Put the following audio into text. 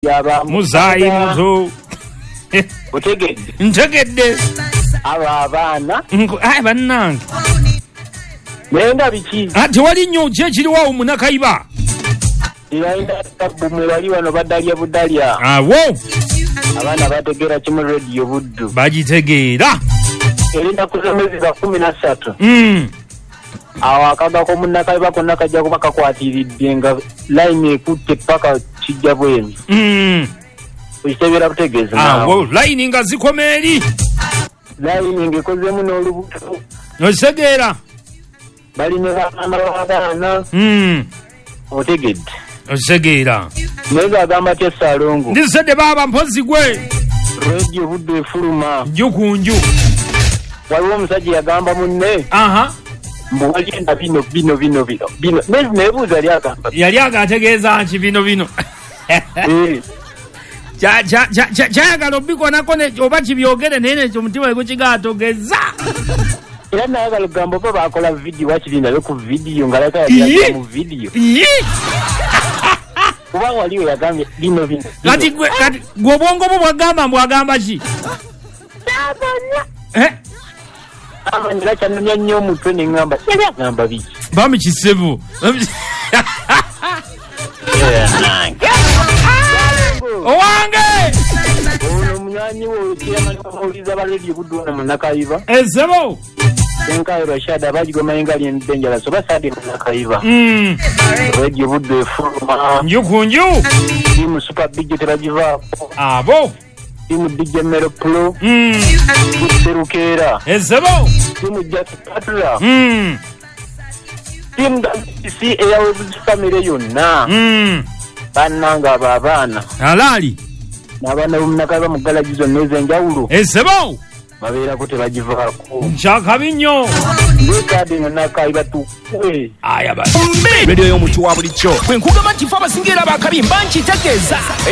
jaba muzayi muto otegedde ntegedde abaana ai bannange nenga biki tewali nnyo kyekiriwawo munakayiba irainda tabu wali wano badalya budalya awo abaana bategeera kimu radio buddu bagitegeera erinda kuzemezi za 13 awo akaga ko munakayiba konna kajja kuba kakwatiridde nga line ekutte paka kijja bwemi ukitegeera butegeeza awo line nga zikoma eri line ngekozemu n'olubuto okitegeera balina baana otegedde okitegeera naye agamba ty Salongo ndisedde baaba mpozi gwe radio buddu efuluma nju ku nju waliwo omusajja yagamba munne mbuwagenda bino nebuuza yali agategeeza nti bino kyayagala obikonako oba kibyogere naye nekyo omutima gukigatoogeza era nayagala okugamba oba bakola vidiyo wakiri nabe ku vidiyo nga laka mu vidiyo kuba waliwo yagambye bino kati gwe obwongo bwo bwagamba mbwagamba ki amanyira kyanumya nnyo omutwe neŋŋamba yali agamba biki bamukisebu owange ono omunywanyi wo kiramanimawuliza balediyo budduwana munakayiba ezebo enkayo rashada bagigomayo nga lyembenjala so basadi munakayiba rediyo buddu efuluma nju ku nju timu super big tebagivaako abo timu DJ Mero Pro Serukeera ezebo timu Jack Patla timu WC Airwaves family yonna bannanga abo abaana alaali n'abaana bomunakayiba mu galaji zonna ez'enjawulo ezebo babeerako tebagivaako nkyakabi nnyo ngekadi munakayiba tukwe ayaba rediyo y'omuntu wa bulijjo bwe nkugamba nti fe abasinga era bakabi mba nkitegeeza